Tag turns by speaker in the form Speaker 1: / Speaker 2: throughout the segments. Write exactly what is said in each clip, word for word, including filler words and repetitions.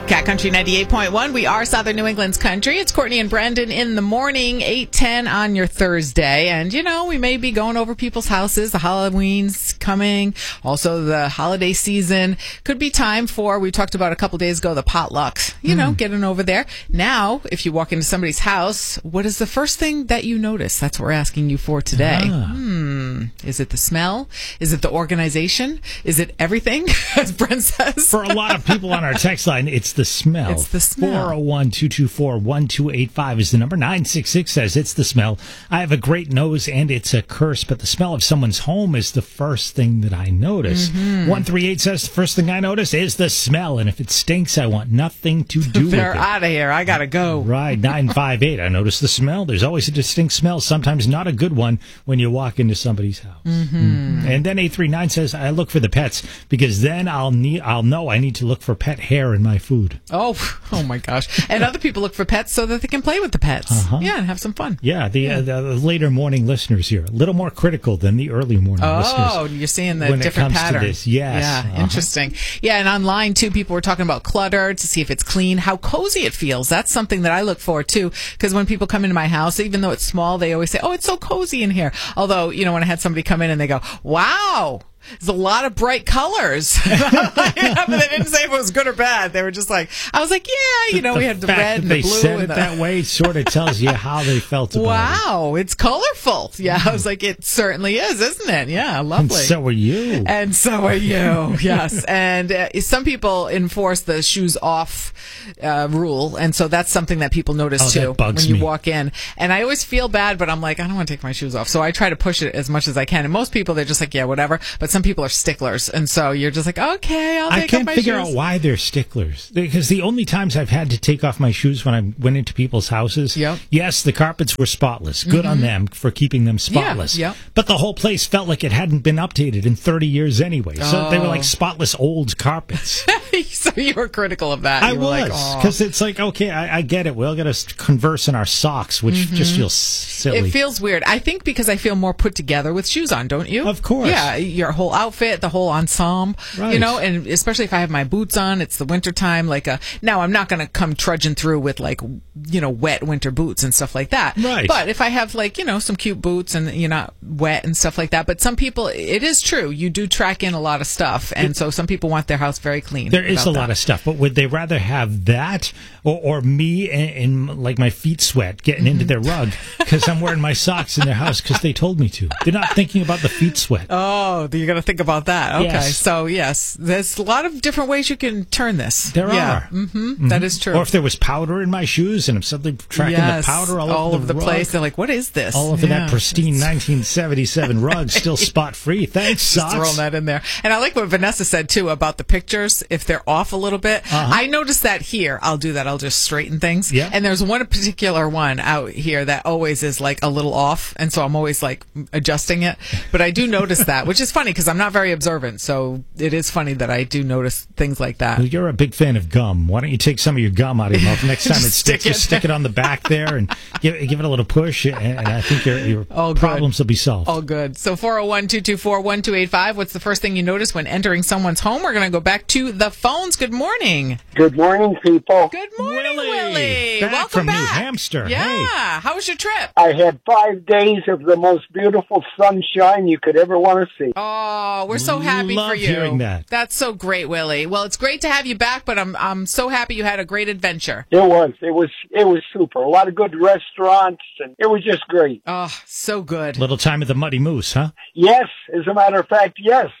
Speaker 1: Cat Country ninety-eight point one. We are Southern New England's country. It's Courtney and Brendan in the morning, eight ten on your Thursday. And, you know, we may be going over people's houses. The Halloween's coming. Also, the holiday season. Could be time for, we talked about a couple days ago, the potlucks. You mm. know, getting over there. Now, if you walk into somebody's house, what is the first thing that you notice? That's what we're asking you for today. Ah. Hmm. Is it the smell? Is it the organization? Is it everything, as Brent says?
Speaker 2: For a lot of people on our text line, it's the smell.
Speaker 1: It's the smell.
Speaker 2: four oh one, two two four, one two eight five is the number. nine six six says it's the smell. I have a great nose and it's a curse, but the smell of someone's home is the first thing that I notice. Mm-hmm. one three eight says the first thing I notice is the smell, and if it stinks, I want nothing to do with it.
Speaker 1: They're out of here. I gotta go.
Speaker 2: Right. nine five eight, I notice the smell. There's always a distinct smell, sometimes not a good one, when you walk into somebody's house.
Speaker 1: Mm-hmm.
Speaker 2: Mm-hmm. And then eight three nine says I look for the pets because then I'll need I'll know I need to look for pet hair in my food.
Speaker 1: Oh, oh my gosh. And other people look for pets so that they can play with the pets.
Speaker 2: Uh-huh.
Speaker 1: Yeah, and have some fun.
Speaker 2: Yeah, the, yeah. Uh, the later morning listeners here, a little more critical than the early morning
Speaker 1: oh,
Speaker 2: listeners.
Speaker 1: Oh, you're seeing the
Speaker 2: when
Speaker 1: different
Speaker 2: it comes
Speaker 1: pattern.
Speaker 2: To this. Yes.
Speaker 1: Yeah,
Speaker 2: uh-huh.
Speaker 1: Interesting. Yeah, and online, too, people were talking about clutter to see if it's clean, how cozy it feels. That's something that I look for, too, because when people come into my house, even though it's small, they always say, oh, it's so cozy in here. Although, you know, when I had somebody come in and they go, wow, there's a lot of bright colors. Yeah, but they didn't say if it was good or bad. They were just like, I was like, yeah, you know,
Speaker 2: the
Speaker 1: we had the
Speaker 2: fact
Speaker 1: red and
Speaker 2: that
Speaker 1: the blue.
Speaker 2: They said
Speaker 1: and
Speaker 2: it
Speaker 1: the...
Speaker 2: that way sort of tells you how they felt about
Speaker 1: wow,
Speaker 2: it.
Speaker 1: It's colorful. Yeah, I was like, it certainly is, isn't it? Yeah, lovely.
Speaker 2: And so are you.
Speaker 1: And so are you, yes. And uh, some people enforce the shoes off uh, rule, and so that's something that people notice,
Speaker 2: oh,
Speaker 1: too,
Speaker 2: that bugs
Speaker 1: when you
Speaker 2: me.
Speaker 1: walk in. And I always feel bad, but I'm like, I don't want to take my shoes off. So I try to push it as much as I can. And most people, they're just like, yeah, whatever. But some people are sticklers. And so you're just like, okay, I'll take
Speaker 2: I can't
Speaker 1: off my
Speaker 2: figure
Speaker 1: shoes.
Speaker 2: out why they're sticklers. Because the only times I've had to take off my shoes when I went into people's houses,
Speaker 1: yep.
Speaker 2: yes, the carpets were spotless. Good mm-hmm. on them for keeping them spotless.
Speaker 1: Yeah, yep.
Speaker 2: But the whole place felt like it hadn't been updated in thirty years anyway. So
Speaker 1: oh.
Speaker 2: they were like spotless old carpets.
Speaker 1: So you were critical of that.
Speaker 2: I
Speaker 1: you were
Speaker 2: was. Because
Speaker 1: like,
Speaker 2: it's like, okay, I, I get it. We all got to converse in our socks, which mm-hmm. just feels silly.
Speaker 1: It feels weird. I think because I feel more put together with shoes on, don't you?
Speaker 2: Of course.
Speaker 1: Yeah, your whole outfit, the whole ensemble.
Speaker 2: Right.
Speaker 1: You know, and especially if I have my boots on, it's the winter time. Like a, now I'm not going to come trudging through with like, you know, wet winter boots and stuff like that.
Speaker 2: Right.
Speaker 1: But if I have like, you know, some cute boots and you're not wet and stuff like that. But some people, it is true. You do track in a lot of stuff. And it, so some people want their house very clean.
Speaker 2: There is a
Speaker 1: that.
Speaker 2: lot of stuff. But would they rather have that or, or me and, and like my feet sweat getting mm-hmm. into their rug because I'm wearing my socks in their house because they told me to? They're not thinking about the feet sweat.
Speaker 1: Oh, you're going to think about that. Okay.
Speaker 2: Yes.
Speaker 1: So, yes, there's a lot of different ways you can turn this.
Speaker 2: There
Speaker 1: yeah.
Speaker 2: are.
Speaker 1: Mm-hmm.
Speaker 2: Mm-hmm.
Speaker 1: That is true.
Speaker 2: Or if there was powder in my shoes and I'm suddenly tracking
Speaker 1: yes.
Speaker 2: the powder all,
Speaker 1: all
Speaker 2: over
Speaker 1: over
Speaker 2: the,
Speaker 1: the
Speaker 2: rug,
Speaker 1: place. They're like, what is this?
Speaker 2: all over yeah. that pristine nineteen seventy-seven rug, still spot-free. Thanks, socks.
Speaker 1: Just throwing that in there. And I like what Vanessa said, too, about the pictures. If they're off a little bit, uh-huh. I noticed that here. I'll do that. I'll just straighten things.
Speaker 2: Yeah.
Speaker 1: And there's one particular one out here that always is like a little off. And so I'm always like adjusting it. But I do notice that, which is funny because I'm not very observant. So it is funny that I do notice things like that.
Speaker 2: Well, you're a big fan of gum. Why don't you take some of your gum out of your mouth next time it sticks? Just stick it on the back there and give, give it a little push. And, and I think your, your problems will be solved.
Speaker 1: All good. So four oh one, two two four, one two eight five. What's the first thing you notice when entering someone's home? We're going to go back to the phones. Good morning.
Speaker 3: Good morning, people.
Speaker 1: Good morning,
Speaker 2: Willie.
Speaker 1: Willie.
Speaker 2: Back
Speaker 1: Welcome
Speaker 2: from
Speaker 1: back.
Speaker 2: New Hampshire.
Speaker 1: Yeah.
Speaker 2: Hey.
Speaker 1: How was your trip?
Speaker 3: I had five days of the most beautiful sunshine you could ever want to see.
Speaker 1: Oh, we're so happy
Speaker 2: Love
Speaker 1: for you.
Speaker 2: hearing that.
Speaker 1: That's so great, Willie. Well, it's great to have you back, but I'm I'm so happy you had a great adventure.
Speaker 3: It was. It was it was super. A lot of good restaurants, and it was just great.
Speaker 1: Oh, so good.
Speaker 2: Little time at the Muddy Moose, huh?
Speaker 3: Yes, as a matter of fact, yes.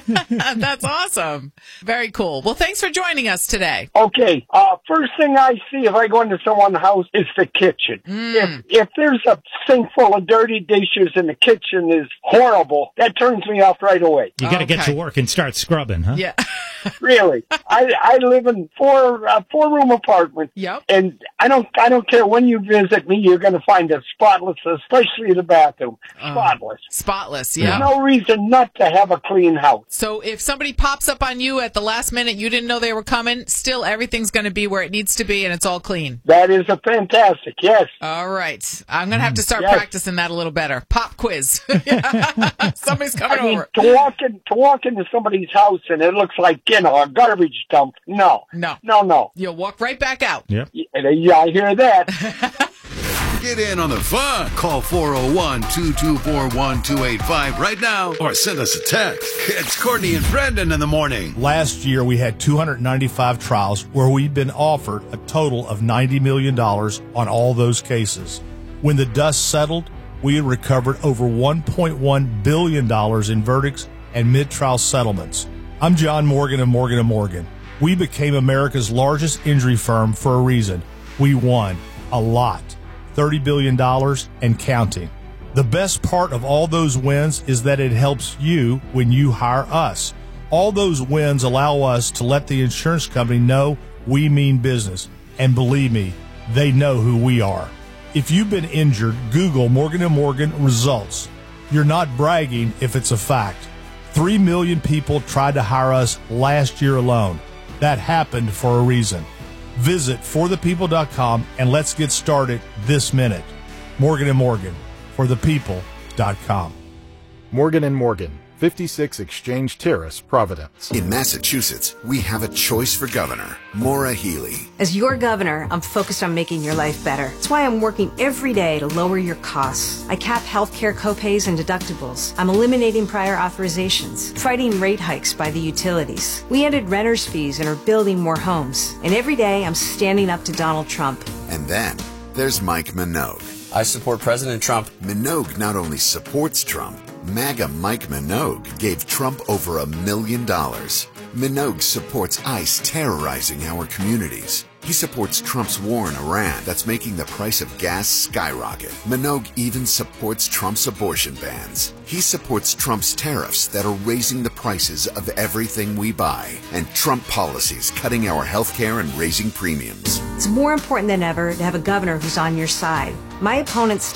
Speaker 1: That's awesome. Very cool. Well, thanks for joining us today.
Speaker 3: Okay, uh, first thing I see if I go into someone's house is the kitchen.
Speaker 1: Mm.
Speaker 3: If if there's a sink full of dirty dishes and the kitchen is horrible, that turns me off right away.
Speaker 2: You got to
Speaker 1: Okay.
Speaker 2: get to work and start scrubbing, huh?
Speaker 1: Yeah.
Speaker 3: Really, I I live in four uh, four room apartment.
Speaker 1: Yep.
Speaker 3: And I don't I don't care when you visit me, you're going to find it spotless, especially the bathroom, spotless.
Speaker 1: Uh, spotless,
Speaker 3: There's
Speaker 1: yeah.
Speaker 3: no reason not to have a clean house.
Speaker 1: So if somebody pops up on you at the last minute, you didn't know they were coming. Still, everything's going to be where it needs to be, and it's all clean.
Speaker 3: That is a fantastic, yes.
Speaker 1: All right. I'm going to have to start
Speaker 3: Yes.
Speaker 1: practicing that a little better. Pop quiz. Somebody's coming
Speaker 3: I mean,
Speaker 1: over.
Speaker 3: to walk in, to walk into somebody's house and it looks like, you know, a garbage dump. No.
Speaker 1: No.
Speaker 3: No, no.
Speaker 1: You'll walk right back out.
Speaker 2: Yep.
Speaker 3: Yeah, I hear that.
Speaker 4: Get in on the fun. Call four oh one, two two four, one two eight five right now or send us a text. It's Courtney and Brendan in the morning.
Speaker 5: Last year, we had two hundred ninety-five trials where we'd been offered a total of ninety million dollars on all those cases. When the dust settled, we had recovered over one point one billion dollars in verdicts and mid-trial settlements. I'm John Morgan of Morgan and Morgan. We became America's largest injury firm for a reason. We won a lot. thirty billion dollars and counting. The best part of all those wins is that it helps you when you hire us. All those wins allow us to let the insurance company know we mean business. And believe me, they know who we are. If you've been injured, Google Morgan and Morgan results. You're not bragging if it's a fact. Three million people tried to hire us last year alone. That happened for a reason. Visit for the people dot com and let's get started this minute. Morgan and Morgan, for the people dot com.
Speaker 6: Morgan and Morgan, fifty-six Exchange Terrace, Providence.
Speaker 4: In Massachusetts, we have a choice for governor, Maura Healey.
Speaker 7: As your governor, I'm focused on making your life better. That's why I'm working every day to lower your costs. I cap healthcare copays and deductibles. I'm eliminating prior authorizations, fighting rate hikes by the utilities. We ended renters' fees and are building more homes. And every day, I'm standing up to Donald Trump.
Speaker 4: And then there's Mike Minogue.
Speaker 8: I support President Trump.
Speaker 4: Minogue not only supports Trump, MAGA Mike Minogue gave Trump over a million dollars. Minogue supports ICE terrorizing our communities. He supports Trump's war in Iran that's making the price of gas skyrocket. Minogue even supports Trump's abortion bans. He supports Trump's tariffs that are raising the prices of everything we buy, and Trump policies cutting our health care and raising premiums.
Speaker 7: It's more important than ever to have a governor who's on your side. My opponents